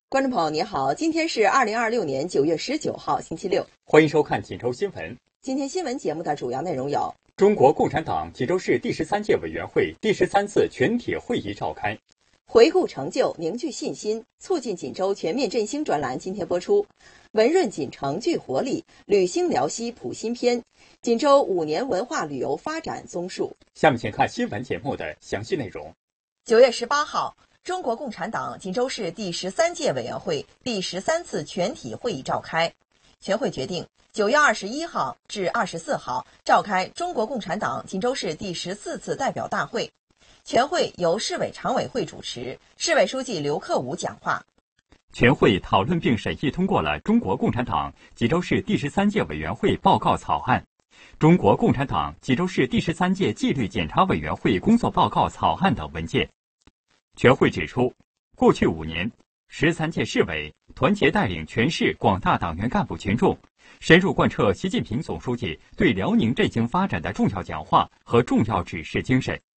观众朋友您好，今天是2026年9月19号，星期六。 欢迎收看锦州新闻。 今天新闻节目的主要内容有： 中国共产党锦州市第13届委员会第13次全体会议召开。 回顾成就，凝聚信心，促进锦州全面振兴专栏今天播出。文润锦城聚活力，旅兴辽西谱新篇。锦州5年文化旅游发展综述。 下面请看新闻节目的详细内容。 9月18号。中国共产党锦州市第13届委员会第13次全体会议召开，全会决定9月21号至24号召开中国共产党锦州市第14次代表大会。全会由市委常委会主持，市委书记刘克武讲话。 全会讨论并审议通过了中国共产党锦州市第13届委员会报告草案、中国共产党锦州市第13届纪律检查委员会工作报告草案等文件。全会指出，过去5年，13届市委团结带领全市广大党员干部群众，深入贯彻习近平总书记对辽宁振兴发展的重要讲话和重要指示精神，